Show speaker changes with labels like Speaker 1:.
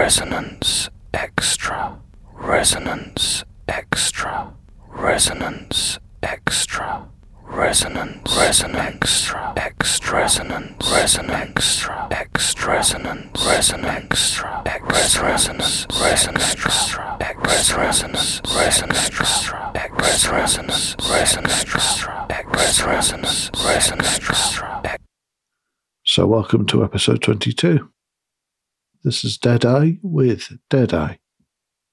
Speaker 1: Resonance Extra. Resonance Extra. Resonance Extra. Resonance Extra. Extra. Resonance Extra. Extra. Resonance Extra. Resonance Extra. Resonance Extra. Resonance Extra.
Speaker 2: So welcome to episode 22. This is Deadeye with Deadeye.